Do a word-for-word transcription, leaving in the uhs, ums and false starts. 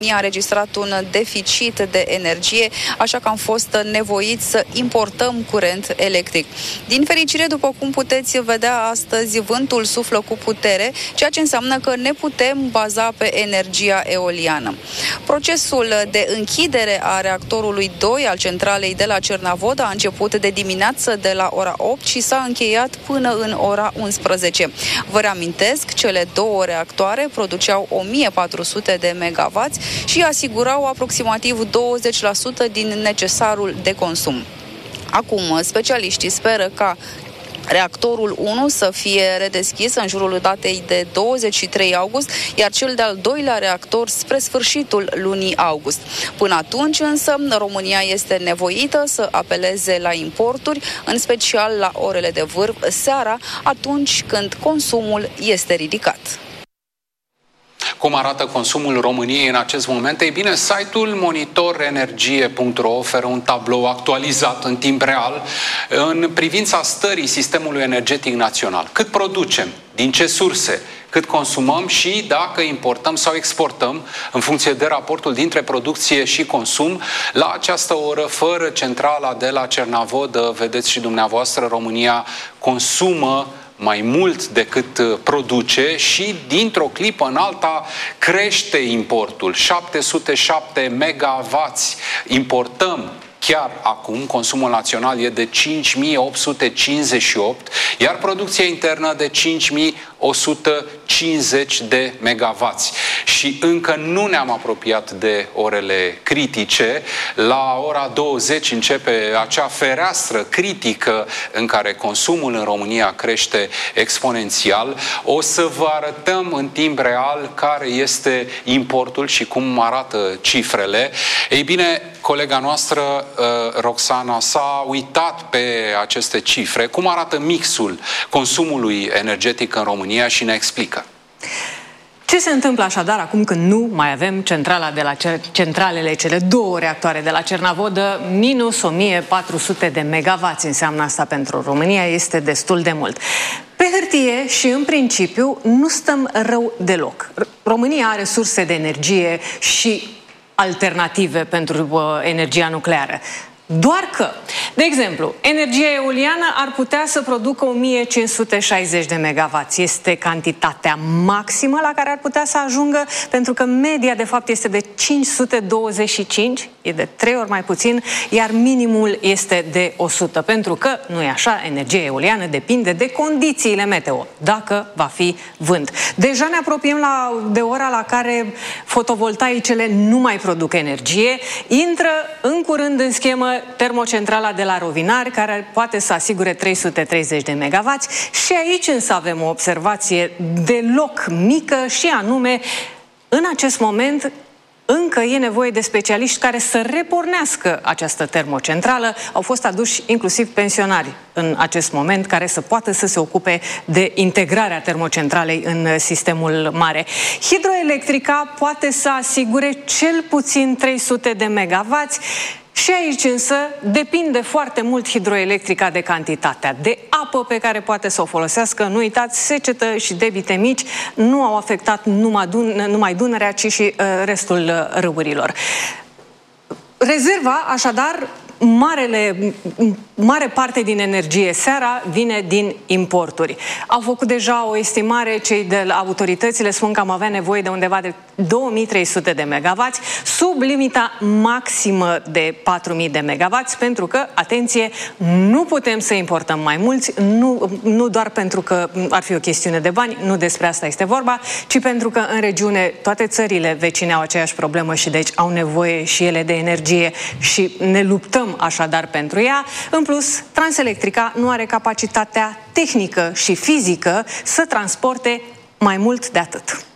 a înregistrat un deficit de energie, așa că am fost nevoiți să importăm curent electric. Din fericire, după cum puteți vedea astăzi, vântul suflă cu putere, ceea ce înseamnă că ne putem baza pe energia eoliană. Procesul de închidere a reactorului doi al centralei de la Cernavod a început de dimineață de la ora opt și s-a încheiat până în ora unsprezece. Vă reamintesc, cele două reactoare produceau o mie patru sute de megavați și asigurau aproximativ douăzeci la sută din necesarul de consum. Acum, specialiștii speră ca reactorul unu să fie redeschis în jurul datei de douăzeci și trei august, iar cel de-al doilea reactor spre sfârșitul lunii august. Până atunci, însă, România este nevoită să apeleze la importuri, în special la orele de vârf seara, atunci când consumul este ridicat. Cum arată consumul României în acest moment? Ei bine, site-ul monitor energie punct ro oferă un tablou actualizat în timp real în privința stării sistemului energetic național. Cât producem, din ce surse, cât consumăm și dacă importăm sau exportăm în funcție de raportul dintre producție și consum. La această oră, fără centrala de la Cernavod, vedeți și dumneavoastră, România consumă mai mult decât produce și dintr-o clipă în alta crește importul. șapte sute șapte megavați importăm chiar acum, consumul național e de cinci mii opt sute cincizeci și opt, iar producția internă de cinci mii o sută cincizeci de megavați. Și încă nu ne-am apropiat de orele critice. La ora douăzeci începe acea fereastră critică în care consumul în România crește exponențial. O să vă arătăm în timp real care este importul și cum arată cifrele. Ei bine, colega noastră, Roxana, s-a uitat pe aceste cifre. Cum arată mixul consumului energetic în România și ne explică. Ce se întâmplă așadar acum când nu mai avem centrala de la centralele, cele două reactoare de la Cernavodă, minus o mie patru sute de megavați înseamnă asta pentru România, este destul de mult. Pe hârtie și în principiu nu stăm rău deloc. România are surse de energie și alternative pentru uh, energia nucleară. Doar că, de exemplu, energia eoliană ar putea să producă o mie cinci sute șaizeci de megavați. Este cantitatea maximă la care ar putea să ajungă, pentru că media, de fapt, este de cinci sute douăzeci și cinci, e de trei ori mai puțin, iar minimul este de o sută, pentru că, nu e așa, energia eoliană depinde de condițiile meteo, dacă va fi vânt. Deja ne apropiem la, de ora la care fotovoltaicele nu mai produc energie, intră în curând în schemă termocentrala de la Rovinari, care poate să asigure trei sute treizeci de megavați, și aici însă avem o observație deloc mică și anume, în acest moment încă e nevoie de specialiști care să repornească această termocentrală. Au fost aduși inclusiv pensionari în acest moment care să poată să se ocupe de integrarea termocentralei în sistemul mare. Hidroelectrica poate să asigure cel puțin trei sute de megavați. Și aici însă depinde foarte mult hidroelectrica de cantitatea de apă pe care poate să o folosească. Nu uitați, secetă și debite mici nu au afectat numai, Dun- numai Dunărea, ci și uh, restul râurilor. Rezerva, așadar, marele, mare parte din energie seara vine din importuri. Au făcut deja o estimare, cei de la autoritățile spun că am avea nevoie de undeva de două mii trei sute de megavați, sub limita maximă de patru mii de megavați, pentru că, atenție, nu putem să importăm mai mulți, nu, nu doar pentru că ar fi o chestiune de bani, nu despre asta este vorba, ci pentru că în regiune toate țările vecine au aceeași problemă și deci au nevoie și ele de energie și ne luptăm așadar pentru ea. În plus, Transelectrica nu are capacitatea tehnică și fizică să transporte mai mult de atât.